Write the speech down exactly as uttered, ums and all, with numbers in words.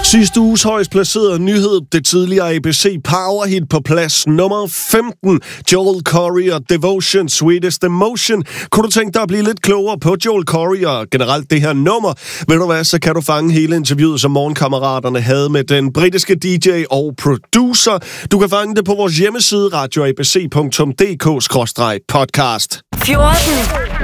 Sidste uges højst placerede nyhed, det tidligere A B C Powerhit på plads nummer femten. Joel Corry og Devotion, Sweetest Emotion. Kunne du tænke dig at blive lidt klogere på Joel Corry og generelt det her nummer? Ved du hvad, så kan du fange hele interviewet, som morgenkammeraterne havde med den britiske D J og producer. Du kan fange det på vores hjemmeside radio a b c punktum d k skråstreg podcast. fjorten